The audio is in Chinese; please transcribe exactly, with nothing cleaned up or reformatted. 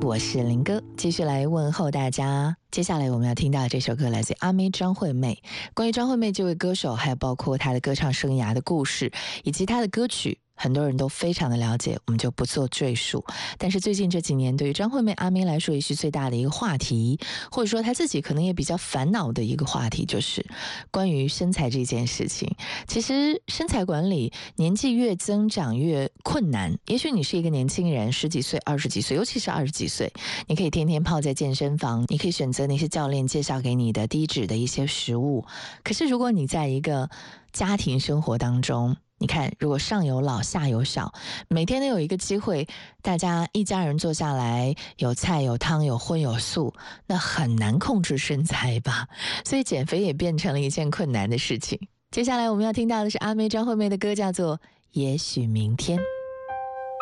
我是林哥，继续来问候大家。接下来我们要听到的这首歌来自阿妹张惠妹。关于张惠妹这位歌手，还有包括她的歌唱生涯的故事，以及她的歌曲，很多人都非常的了解，我们就不做赘述。但是最近这几年，对于张惠妹阿妹来说，也是最大的一个话题，或者说她自己可能也比较烦恼的一个话题，就是关于身材这件事情。其实身材管理年纪越增长越困难，也许你是一个年轻人，十几岁、二十几岁，尤其是二十几岁，你可以天天泡在健身房，你可以选择那些教练介绍给你的低脂的一些食物。可是如果你在一个家庭生活当中，你看，如果上有老下有小，每天都有一个机会，大家一家人坐下来，有菜有汤有荤有素，那很难控制身材吧，所以减肥也变成了一件困难的事情。接下来我们要听到的是阿妹张惠妹的歌，叫做《也许明天》。